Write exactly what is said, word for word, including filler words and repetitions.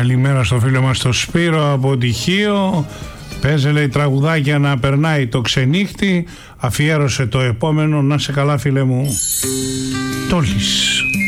Καλημέρα στο φίλο μας το Σπύρο από Τυχείο. Παίζε, λέει, τραγουδάκια να περνάει το ξενύχτη. Αφιέρωσε το επόμενο. Να σε καλά, φίλε μου. Τόλης.